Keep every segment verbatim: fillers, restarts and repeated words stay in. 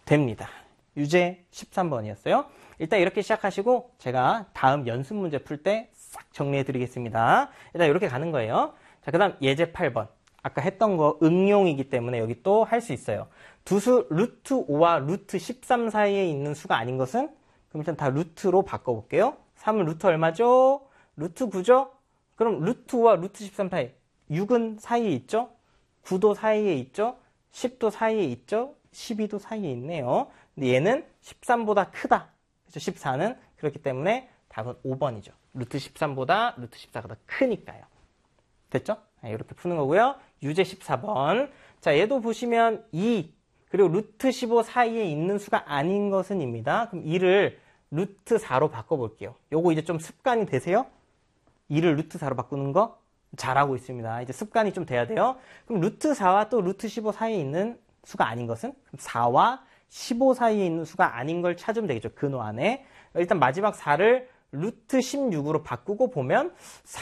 됩니다. 유제 십삼 번이었어요. 일단 이렇게 시작하시고 제가 다음 연습 문제 풀 때 싹 정리해 드리겠습니다. 일단 이렇게 가는 거예요. 자, 그 다음 예제 팔 번. 아까 했던 거 응용이기 때문에 여기 또 할 수 있어요. 두수 루트 오와 루트 십삼 사이에 있는 수가 아닌 것은? 그럼 일단 다 루트로 바꿔볼게요. 삼은 루트 얼마죠? 루트 구죠? 그럼 루트 오와 루트 십삼 사이. 육은 사이에 있죠? 구도 사이에 있죠? 십도 사이에 있죠? 십이도 사이에 있네요. 근데 얘는 십삼보다 크다. 그렇죠? 십사는. 그렇기 때문에 답은 오 번이죠. 루트 십삼보다 루트 십사가 더 크니까요. 됐죠? 이렇게 푸는 거고요. 유제 십사 번. 자, 얘도 보시면 이 그리고 루트 십오 사이에 있는 수가 아닌 것은 입니다. 그럼 이를 루트 사로 바꿔볼게요. 요거 이제 좀 습관이 되세요? 이를 루트 사로 바꾸는 거 잘하고 있습니다. 이제 습관이 좀 돼야 돼요. 그럼 루트 사와 또 루트 십오 사이에 있는 수가 아닌 것은? 그럼 사와 십오 사이에 있는 수가 아닌 걸 찾으면 되겠죠. 근호 안에. 일단 마지막 사를 루트 십육으로 바꾸고 보면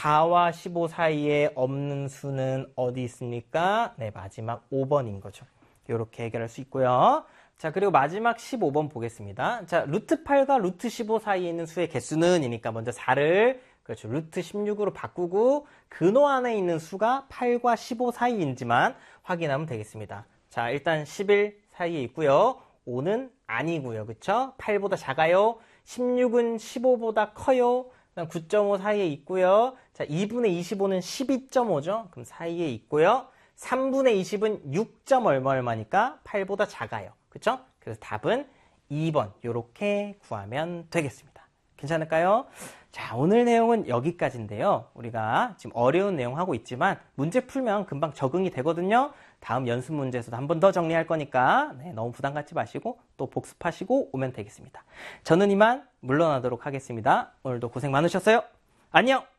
사와 십오 사이에 없는 수는 어디 있습니까? 네, 마지막 오 번인 거죠. 이렇게 해결할 수 있고요. 자, 그리고 마지막 십오 번 보겠습니다. 자, 루트 팔과 루트 십오 사이에 있는 수의 개수는 이니까 먼저 사를 그렇죠. 루트 십육으로 바꾸고 근호 안에 있는 수가 팔과 십오 사이인지만 확인하면 되겠습니다. 자, 일단 십일 사이에 있고요. 오는 아니고요. 그쵸? 팔보다 작아요. 십육은 십오보다 커요. 그다음 구 점 오 사이에 있고요. 자, 이분의 이십오는 십이 점 오죠. 그럼 사이에 있고요. 삼분의 이십은 육 점 얼마 얼마니까 팔보다 작아요. 그쵸? 그래서 답은 이 번 요렇게 구하면 되겠습니다. 괜찮을까요? 자, 오늘 내용은 여기까지인데요. 우리가 지금 어려운 내용 하고 있지만 문제 풀면 금방 적응이 되거든요. 다음 연습 문제에서도 한 번 더 정리할 거니까 네, 너무 부담 갖지 마시고 또 복습하시고 오면 되겠습니다. 저는 이만 물러나도록 하겠습니다. 오늘도 고생 많으셨어요. 안녕!